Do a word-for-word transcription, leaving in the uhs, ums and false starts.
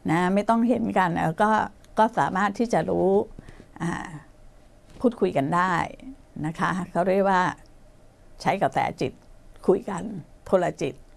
นะไม่ต้องเห็นกันก็ก็สามารถที่จะรู้พูดคุยกันได้นะคะเขาเรียกว่าใช้กระแสจิตคุยกันโทรจิต